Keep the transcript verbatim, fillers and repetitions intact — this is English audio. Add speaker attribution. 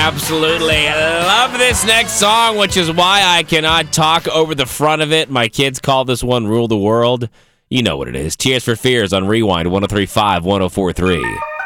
Speaker 1: Absolutely. I love this next song, which is why I cannot talk over the front of it. My kids call this one Rule the World. You know what it is. Tears for Fears on Rewind, one oh three point five, one oh four point three.